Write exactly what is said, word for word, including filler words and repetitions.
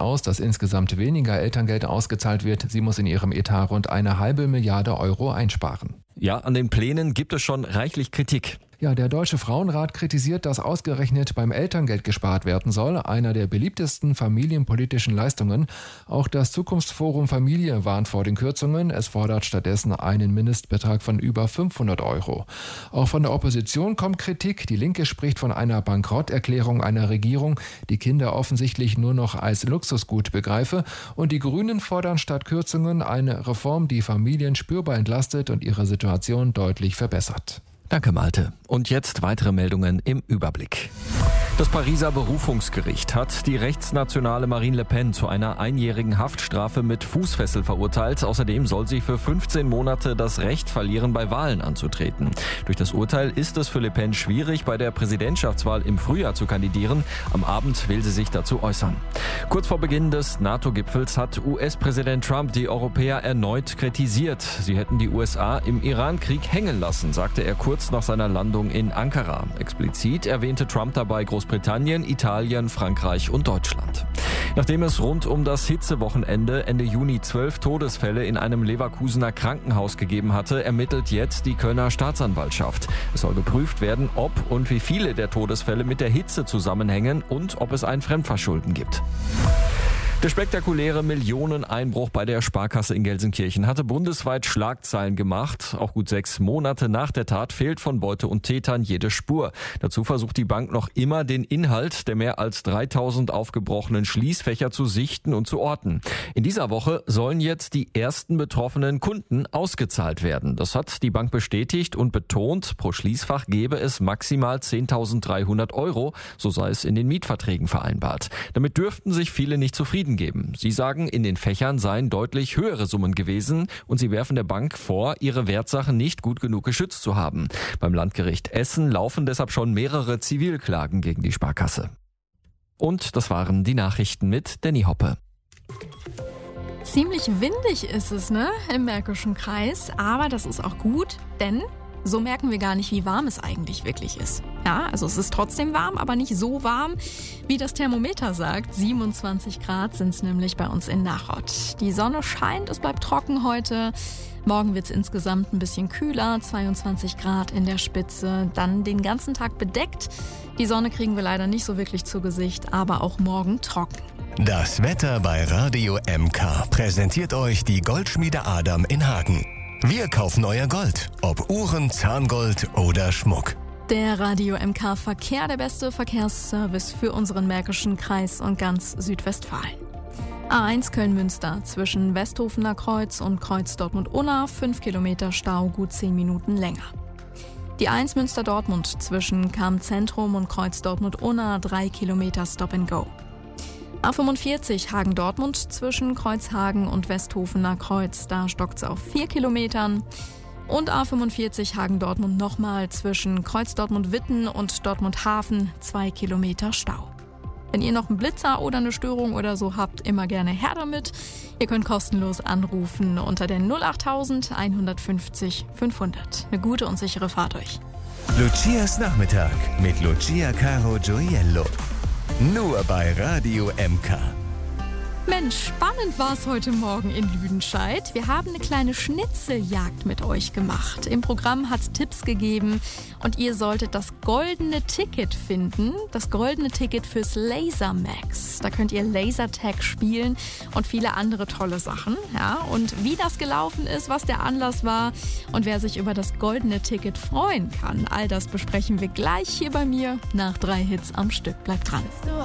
aus, dass insgesamt weniger Elterngeld ausgezahlt wird. Sie muss in ihrem Etat rund eine halbe Milliarde Euro einsparen. Ja, an den Plänen gibt es schon reichlich Kritik. Ja, der Deutsche Frauenrat kritisiert, dass ausgerechnet beim Elterngeld gespart werden soll, einer der beliebtesten familienpolitischen Leistungen. Auch das Zukunftsforum Familie warnt vor den Kürzungen. Es fordert stattdessen einen Mindestbetrag von über fünfhundert Euro. Auch von der Opposition kommt Kritik. Die Linke spricht von einer Bankrotterklärung einer Regierung, die Kinder offensichtlich nur noch als Luxusgut begreife. Und die Grünen fordern statt Kürzungen eine Reform, die Familien spürbar entlastet und ihre Situation deutlich verbessert. Danke, Malte. Und jetzt weitere Meldungen im Überblick. Das Pariser Berufungsgericht hat die rechtsnationale Marine Le Pen zu einer einjährigen Haftstrafe mit Fußfessel verurteilt. Außerdem soll sie für fünfzehn Monate das Recht verlieren, bei Wahlen anzutreten. Durch das Urteil ist es für Le Pen schwierig, bei der Präsidentschaftswahl im Frühjahr zu kandidieren. Am Abend will sie sich dazu äußern. Kurz vor Beginn des NATO-Gipfels hat U S-Präsident Trump die Europäer erneut kritisiert. Sie hätten die U S A im Iran-Krieg hängen lassen, sagte er kurz nach seiner Landung in Ankara. Explizit erwähnte Trump dabei Großbritannien, Italien, Frankreich und Deutschland. Nachdem es rund um das Hitzewochenende Ende Juni zwölf Todesfälle in einem Leverkusener Krankenhaus gegeben hatte, ermittelt jetzt die Kölner Staatsanwaltschaft. Es soll geprüft werden, ob und wie viele der Todesfälle mit der Hitze zusammenhängen und ob es ein Fremdverschulden gibt. Der spektakuläre Millioneneinbruch bei der Sparkasse in Gelsenkirchen hatte bundesweit Schlagzeilen gemacht. Auch gut sechs Monate nach der Tat fehlt von Beute und Tätern jede Spur. Dazu versucht die Bank noch immer, den Inhalt der mehr als dreitausend aufgebrochenen Schließfächer zu sichten und zu orten. In dieser Woche sollen jetzt die ersten betroffenen Kunden ausgezahlt werden. Das hat die Bank bestätigt und betont, pro Schließfach gebe es maximal zehntausenddreihundert Euro, so sei es in den Mietverträgen vereinbart. Damit dürften sich viele nicht zufrieden geben. Sie sagen, in den Fächern seien deutlich höhere Summen gewesen und sie werfen der Bank vor, ihre Wertsachen nicht gut genug geschützt zu haben. Beim Landgericht Essen laufen deshalb schon mehrere Zivilklagen gegen die Sparkasse. Und das waren die Nachrichten mit Danny Hoppe. Ziemlich windig ist es, ne, im Märkischen Kreis, aber das ist auch gut, denn so merken wir gar nicht, wie warm es eigentlich wirklich ist. Ja, also es ist trotzdem warm, aber nicht so warm, wie das Thermometer sagt. siebenundzwanzig Grad sind es nämlich bei uns in Nachod. Die Sonne scheint, es bleibt trocken heute. Morgen wird es insgesamt ein bisschen kühler, zweiundzwanzig Grad in der Spitze. Dann den ganzen Tag bedeckt. Die Sonne kriegen wir leider nicht so wirklich zu Gesicht, aber auch morgen trocken. Das Wetter bei Radio M K präsentiert euch die Goldschmiede Adam in Hagen. Wir kaufen euer Gold, ob Uhren, Zahngold oder Schmuck. Der Radio M K Verkehr, der beste Verkehrsservice für unseren Märkischen Kreis und ganz Südwestfalen. A eins Köln-Münster zwischen Westhofener Kreuz und Kreuz Dortmund-Unna, fünf Kilometer Stau, gut zehn Minuten länger. Die eins Münster-Dortmund zwischen Cham-Zentrum und Kreuz Dortmund-Unna, drei Kilometer Stop and Go. A fünfundvierzig Hagen-Dortmund zwischen Kreuzhagen und Westhofener Kreuz, da stockt es auf vier Kilometern. Und A fünfundvierzig Hagen-Dortmund nochmal zwischen Kreuz Dortmund-Witten und Dortmund-Hafen, zwei Kilometer Stau. Wenn ihr noch einen Blitzer oder eine Störung oder so habt, immer gerne her damit. Ihr könnt kostenlos anrufen unter der null achttausend einhundertfünfzig fünfhundert. Eine gute und sichere Fahrt euch. Lucias Nachmittag mit Lucia Caro Gioiello. Nur bei Radio M K. Mensch, spannend war es heute Morgen in Lüdenscheid. Wir haben eine kleine Schnitzeljagd mit euch gemacht. Im Programm hat es Tipps gegeben und ihr solltet das goldene Ticket finden. Das goldene Ticket fürs Lasermax. Da könnt ihr Lasertag spielen und viele andere tolle Sachen. Ja, und wie das gelaufen ist, was der Anlass war und wer sich über das goldene Ticket freuen kann, all das besprechen wir gleich hier bei mir nach drei Hits am Stück. Bleibt dran.